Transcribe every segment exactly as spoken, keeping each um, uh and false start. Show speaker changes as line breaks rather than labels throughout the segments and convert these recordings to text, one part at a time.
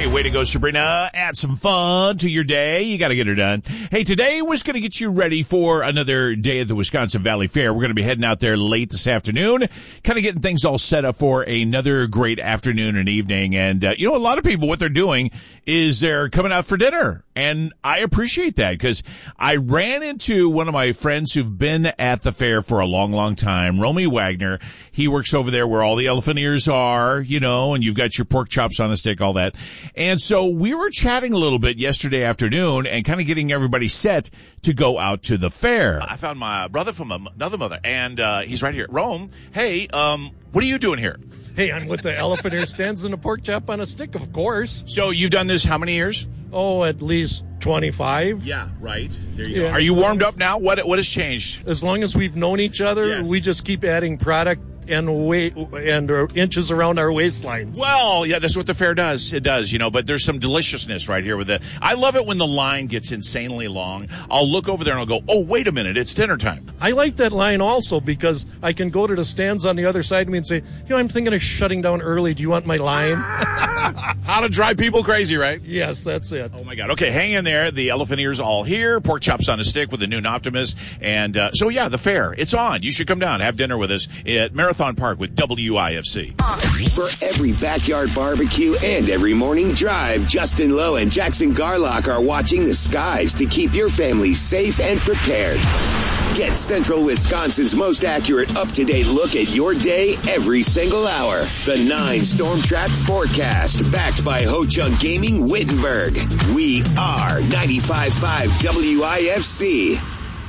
Hey, way to go, Sabrina. Add some fun to your day. You got to get her done. Hey, today was going to get you ready for another day at the Wisconsin Valley Fair. We're going to be heading out there late this afternoon, kind of getting things all set up for another great afternoon and evening. And, uh, you know, a lot of people, what they're doing is they're coming out for dinner. And I appreciate that because I ran into one of my friends who've been at the fair for a long, long time, Romy Wagner. He works over there where all the elephant ears are, you know, and you've got your pork chops on a stick, all that. And so we were chatting a little bit yesterday afternoon and kind of getting everybody set to go out to the fair.
I found my brother from another mother, and uh, he's right here. Rome, hey, um, what are you doing here?
Hey, I'm with the elephant ear stands and a pork chop on a stick, of course.
So you've done this how many years?
Oh, at least twenty-five.
Yeah, right. There you
Yeah.
go. Are you warmed up now? What What has changed?
As long as we've known each other,
Yes.
we just keep adding product and weight and uh, inches around our waistlines.
Well, yeah, that's what the fair does. It does, you know, but there's some deliciousness right here with it. I love it when the line gets insanely long. I'll look over there and I'll go, oh, wait a minute, it's dinner time.
I like that line also because I can go to the stands on the other side of me and say, you know, I'm thinking of shutting down early. Do you want my line?
How to drive people crazy, right?
Yes, that's it.
Oh, my God. Okay, hang in there. The elephant ears all here. Pork chops on a stick with the Noon Optimist. And uh, so, yeah, the fair, it's on. You should come down, have dinner with us at Marathon Park with W I F C.
For every backyard barbecue and every morning drive, Justin Lowe and Jackson Garlock are watching the skies to keep your family safe and prepared. Get Central Wisconsin's most accurate, up-to-date look at your day every single hour. The nine Storm Track Forecast, backed by Ho Chunk Gaming Wittenberg. We are ninety-five point five W I F C.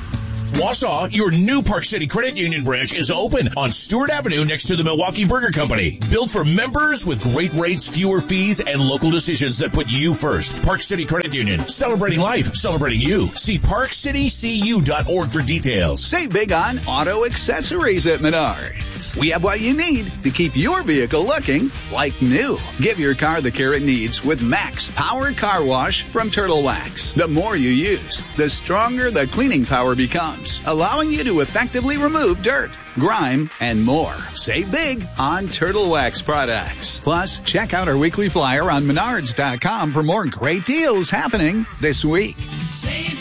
Wausau, your new Park City Credit Union branch is open on Stewart Avenue next to the Milwaukee Burger Company. Built for members with great rates, fewer fees, and local decisions that put you first. Park City Credit Union, celebrating life, celebrating you. See park city c u dot org for details.
Save big on auto accessories at Menards. We have what you need to keep your vehicle looking like new. Give your car the care it needs with Max Power Car Wash from Turtle Wax. The more you use, the stronger the cleaning power becomes, allowing you to effectively remove dirt, grime, and more. Save big on Turtle Wax products. Plus, check out our weekly flyer on menards dot com for more great deals happening this week.
Save